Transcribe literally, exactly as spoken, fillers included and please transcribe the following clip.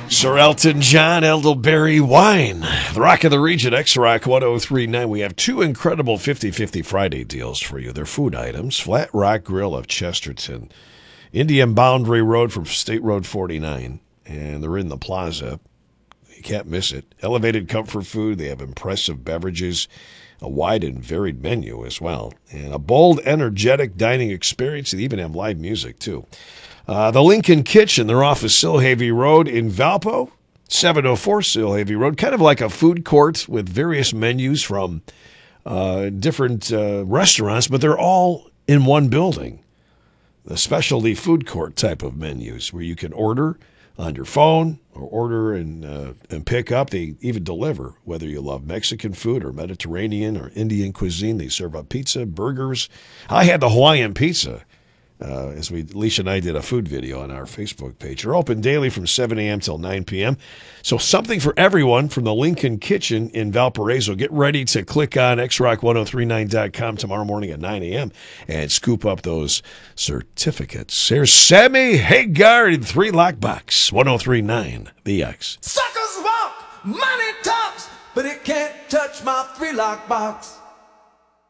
Sir Elton John, Elderberry Wine. The Rock of the Region, X-Rock one oh three point nine. We have two incredible fifty-fifty Friday deals for you. They're food items. Flat Rock Grill of Chesterton. Indian Boundary Road from State Road forty-nine. And they're in the plaza. You can't miss it. Elevated comfort food. They have impressive beverages. A wide and varied menu as well. And a bold, energetic dining experience. They even have live music, too. Uh, the Lincoln Kitchen, they're off of Silhavy Road in Valpo, seven oh four Silhavy Road, kind of like a food court with various menus from uh, different uh, restaurants, but they're all in one building. The specialty food court type of menus where you can order on your phone or order and, uh, and pick up. They even deliver, whether you love Mexican food or Mediterranean or Indian cuisine. They serve up pizza, burgers. I had the Hawaiian pizza. Uh, as we, Alicia and I did a food video on our Facebook page. They're open daily from seven a.m. till nine p.m. So something for everyone from the Lincoln Kitchen in Valparaiso. Get ready to click on X rock ten thirty-nine dot com tomorrow morning at nine a.m. and scoop up those certificates. There's Sammy Hagar in Three Lock Box, ten thirty-nine The X. Suckers walk, money talks, but it can't touch my three lock box.